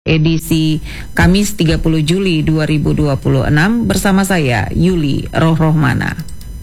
edisi Kamis 30 Juli 2026 bersama saya Yuli Rohrohmana.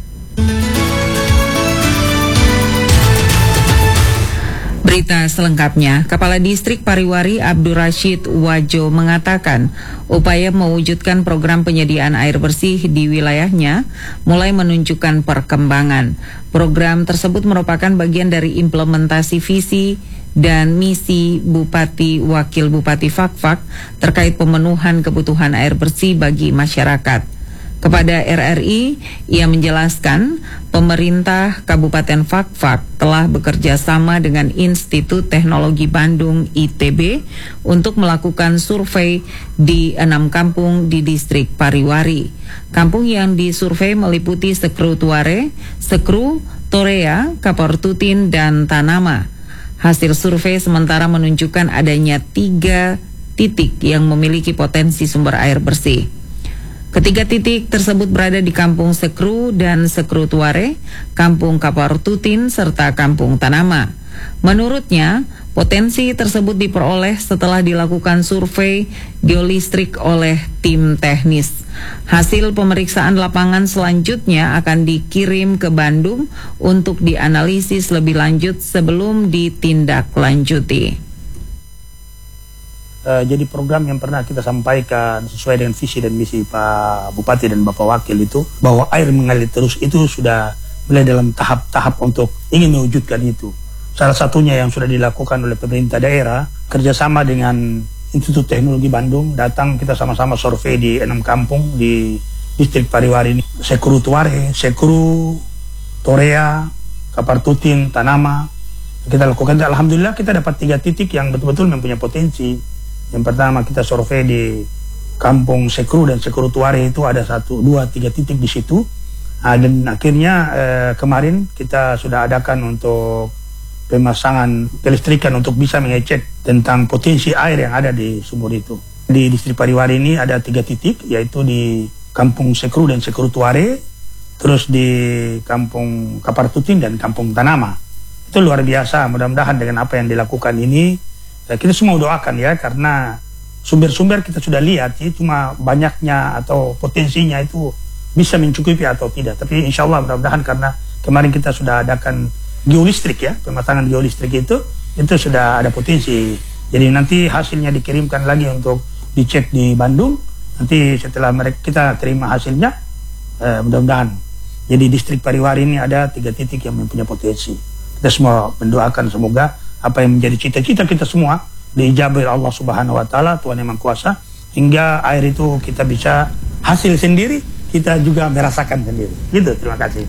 Berita selengkapnya, Kepala Distrik Pariwari Abdul Rashid Wajo mengatakan upaya mewujudkan program penyediaan air bersih di wilayahnya mulai menunjukkan perkembangan. Program tersebut merupakan bagian dari implementasi visi dan misi Bupati Wakil Bupati Fakfak terkait pemenuhan kebutuhan air bersih bagi masyarakat. Kepada RRI, ia menjelaskan pemerintah Kabupaten Fakfak telah bekerja sama dengan Institut Teknologi Bandung ITB untuk melakukan survei di 6 kampung di distrik Pariwari. Kampung yang disurvei meliputi Sekru Tuare, Sekru, Torea, Kaportutin, dan Tanama. Hasil survei sementara menunjukkan adanya 3 titik yang memiliki potensi sumber air bersih. Ketiga titik tersebut berada di Kampung Sekru dan Sekru Tuare, Kampung Kaportutin, serta Kampung Tanama. Menurutnya, potensi tersebut diperoleh setelah dilakukan survei geolistrik oleh tim teknis. Hasil pemeriksaan lapangan selanjutnya akan dikirim ke Bandung untuk dianalisis lebih lanjut sebelum ditindaklanjuti. Jadi program yang pernah kita sampaikan sesuai dengan visi dan misi Pak Bupati dan Bapak Wakil itu, bahwa air mengalir terus itu sudah mulai dalam tahap-tahap untuk ingin mewujudkan itu. Salah satunya yang sudah dilakukan oleh pemerintah daerah, kerjasama dengan Institut Teknologi Bandung, datang kita sama-sama survei di 6 kampung di distrik Pariwari ini. Sekru Tuare, Sekru, Torea, Kaportutin, Tanama. Kita lakukan, alhamdulillah kita dapat 3 titik yang betul-betul mempunyai potensi. Yang pertama kita survei di Kampung Sekru dan Sekru Tuare, itu ada 1, 2, 3 titik di situ. Dan akhirnya kemarin kita sudah adakan untuk pemasangan kelistrikan untuk bisa mengecek tentang potensi air yang ada di sumur itu. Di distrik Pariwari ini ada 3 titik, yaitu di Kampung Sekru dan Sekru Tuare, terus di Kampung Kaportutin dan Kampung Tanama. Itu luar biasa, mudah-mudahan dengan apa yang dilakukan ini, kita semua doakan ya, karena sumber-sumber kita sudah lihat, cuma banyaknya atau potensinya itu bisa mencukupi atau tidak. Tapi insya Allah mudah-mudahan, karena kemarin kita sudah adakan geolistrik ya, pemasangan geolistrik itu sudah ada potensi. Jadi nanti hasilnya dikirimkan lagi untuk dicek di Bandung. Nanti setelah kita terima hasilnya, mudah-mudahan. Jadi distrik Pariwari ini ada 3 titik yang mempunyai potensi. Kita semua mendoakan semoga apa yang menjadi cita-cita kita semua diijabah oleh Allah Subhanahu wa taala, Tuhan Yang Maha Kuasa, hingga air itu kita bisa hasil sendiri, kita juga merasakan sendiri. Gitu, terima kasih.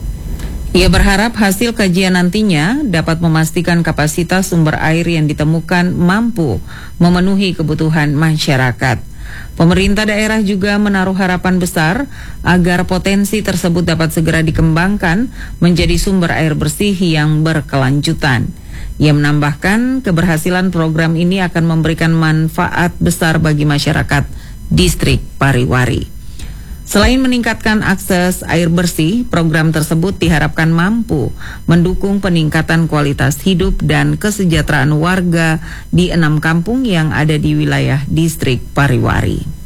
Ia berharap hasil kajian nantinya dapat memastikan kapasitas sumber air yang ditemukan mampu memenuhi kebutuhan masyarakat. Pemerintah daerah juga menaruh harapan besar agar potensi tersebut dapat segera dikembangkan menjadi sumber air bersih yang berkelanjutan. Ia menambahkan keberhasilan program ini akan memberikan manfaat besar bagi masyarakat distrik Pariwari. Selain meningkatkan akses air bersih, program tersebut diharapkan mampu mendukung peningkatan kualitas hidup dan kesejahteraan warga di 6 kampung yang ada di wilayah distrik Pariwari.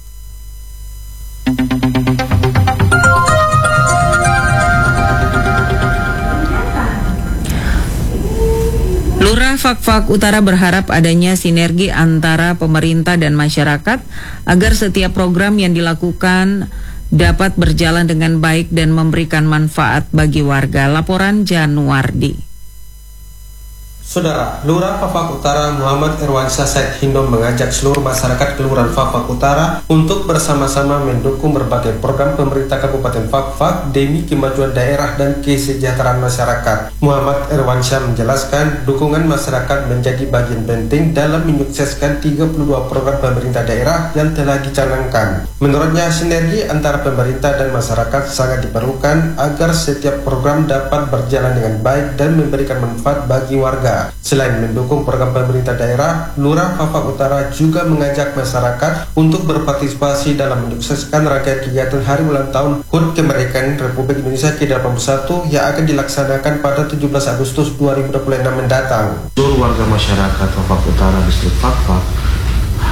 Lurah Fakfak Utara berharap adanya sinergi antara pemerintah dan masyarakat agar setiap program yang dilakukan dapat berjalan dengan baik dan memberikan manfaat bagi warga. Laporan Januardi. Saudara, Lurah Fakfak Utara Muhammad Irwansyah Said Hindom mengajak seluruh masyarakat Kelurahan Fakfak Utara untuk bersama-sama mendukung berbagai program pemerintah Kabupaten Fakfak demi kemajuan daerah dan kesejahteraan masyarakat. Muhammad Irwansyah menjelaskan dukungan masyarakat menjadi bagian penting dalam menyukseskan 32 program pemerintah daerah yang telah dicanangkan. Menurutnya, sinergi antara pemerintah dan masyarakat sangat diperlukan agar setiap program dapat berjalan dengan baik dan memberikan manfaat bagi warga. Selain mendukung program pemerintah daerah, Lurah Fakfak Utara juga mengajak masyarakat untuk berpartisipasi dalam menyukseskan rangkaian kegiatan Hari Ulang Tahun HUT Kemerdekaan Republik Indonesia ke-81 yang akan dilaksanakan pada 17 Agustus 2026 mendatang. Seluruh warga masyarakat Fakfak Utara, distrik Fakfak